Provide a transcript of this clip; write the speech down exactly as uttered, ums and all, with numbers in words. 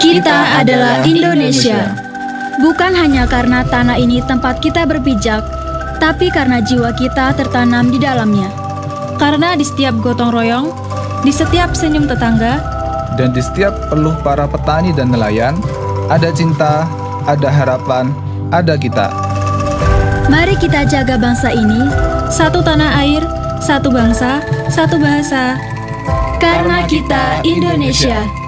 Kita adalah Indonesia. Bukan hanya karena tanah ini tempat kita berpijak, tapi karena jiwa kita tertanam di dalamnya. Karena di setiap gotong royong, di setiap senyum tetangga, dan di setiap peluh para petani dan nelayan, ada cinta, ada harapan, ada kita. Mari kita jaga bangsa ini, satu tanah air, satu bangsa, satu bahasa. karena kita Indonesia.